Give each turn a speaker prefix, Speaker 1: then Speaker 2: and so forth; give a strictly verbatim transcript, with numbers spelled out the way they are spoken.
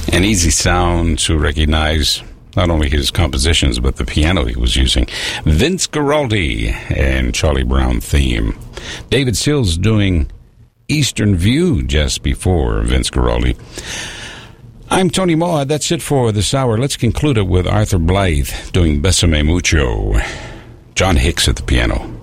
Speaker 1: An easy sound to recognize, not only his compositions, but the piano he was using. Vince Guaraldi and Charlie Brown theme. David Sills doing Eastern View just before Vince Guaraldi. I'm Tony Moa. That's it for this hour. Let's conclude it with Arthur Blythe doing Besame Mucho. John Hicks at the piano.